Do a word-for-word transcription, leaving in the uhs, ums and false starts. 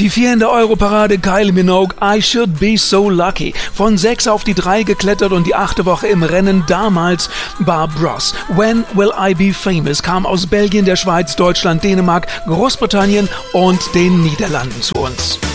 Die vier in der Europarade, Kylie Minogue, I Should Be So Lucky. Von sechs auf die drei geklettert und die achte Woche im Rennen damals Barb Ross. When Will I Be Famous kam aus Belgien, der Schweiz, Deutschland, Dänemark, Großbritannien und den Niederlanden zu uns.